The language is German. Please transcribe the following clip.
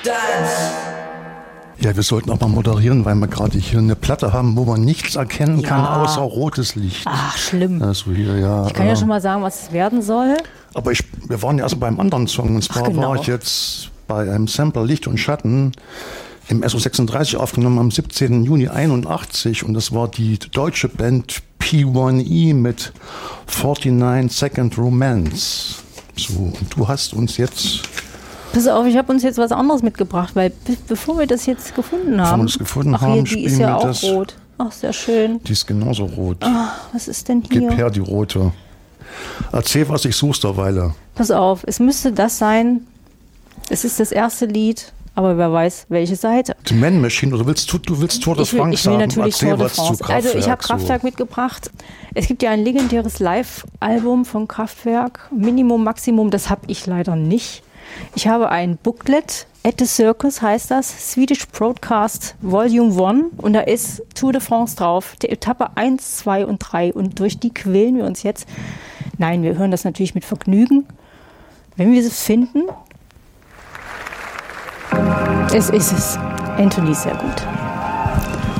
Ja, wir sollten auch mal moderieren, weil wir gerade hier eine Platte haben, wo man nichts erkennen kann, außer rotes Licht. Ach, schlimm. Also hier, ja, ich kann ja schon mal sagen, was es werden soll. Aber wir waren ja also beim anderen Song. Und zwar war ich jetzt bei einem Sampler Licht und Schatten im SO36 aufgenommen am 17. Juni 81. Und das war die deutsche Band P1E mit 49 Second Romance. So, und du hast uns jetzt... Pass auf, ich habe uns jetzt was anderes mitgebracht, weil bevor wir das jetzt gefunden haben... Hier, die ist ja auch rot. Ach, sehr schön. Die ist genauso rot. Ach, was ist denn hier? Gib her die rote. Erzähl, was ich suchst derweile. Pass auf, es müsste das sein. Es ist das erste Lied, aber wer weiß, welche Seite. Die Man Machine, oder du willst Tour de France ich will natürlich Erzähl Tour de was France. zu Kraftwerk. Also ich habe Kraftwerk mitgebracht. Es gibt ja ein legendäres Live-Album von Kraftwerk. Minimum, Maximum, das habe ich leider nicht. Ich habe ein Booklet, At the Circus heißt das, Swedish Broadcast Volume 1 und da ist Tour de France drauf, die Etappe 1, 2 und 3 und durch die quälen wir uns jetzt. Nein, wir hören das natürlich mit Vergnügen. Wenn wir es finden, es ist es. Anthony, sehr gut.